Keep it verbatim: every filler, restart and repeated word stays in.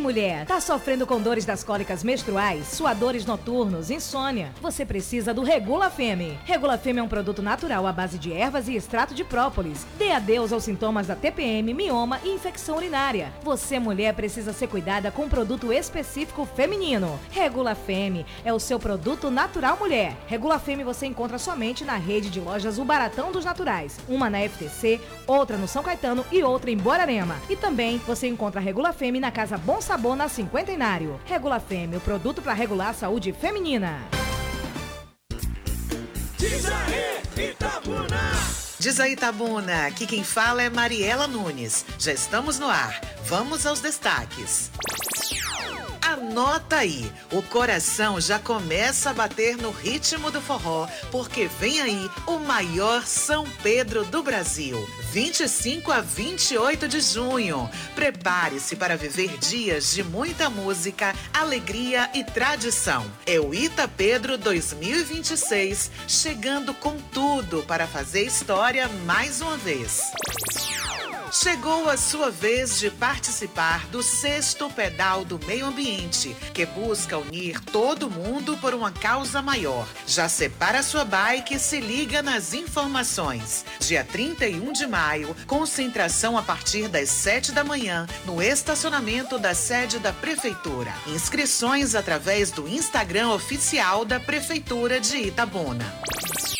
mulher, tá sofrendo com dores das cólicas menstruais, suadores noturnos, insônia? Você precisa do Regula Femme. Regula Femme é um produto natural à base de ervas e extrato de própolis. Dê adeus aos sintomas da T P M, mioma e infecção urinária. Você, mulher, precisa ser cuidada com um produto específico feminino. Regula Femme é o seu produto natural mulher. Regula Femme você encontra somente na rede de lojas O Baratão dos Naturais. Uma na F T C, outra no São Caetano e outra em Borarema. E também você encontra Regula Femme na Casa Bom Sabor, na Cinquentenário. Regula Femme, o produto para regular a saúde feminina. Diz aí, Itabuna! Diz aí, Itabuna, aqui quem fala é Mariela Nunes. Já estamos no ar. Vamos aos destaques. Anota aí, o coração já começa a bater no ritmo do forró, porque vem aí o maior São Pedro do Brasil, vinte e cinco a vinte e oito de junho. Prepare-se para viver dias de muita música, alegria e tradição. É o Ita Pedro dois mil e vinte e seis, chegando com tudo para fazer história mais uma vez. Chegou a sua vez de participar do sexto Pedal do Meio Ambiente, que busca unir todo mundo por uma causa maior. Já separa sua bike e se liga nas informações. Dia trinta e um de maio, concentração a partir das sete da manhã, no estacionamento da sede da Prefeitura. Inscrições através do Instagram oficial da Prefeitura de Itabuna.